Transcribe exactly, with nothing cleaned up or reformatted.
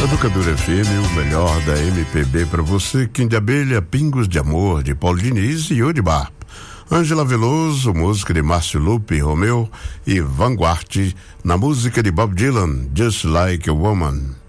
Educador F M, o melhor da M P B para você. Kim de Abelha, Pingos de Amor, de Paulo Diniz e Odibá. Ângela Veloso, música de Márcio Lupe, Romeu e Vanguard, na música de Bob Dylan, Just Like a Woman.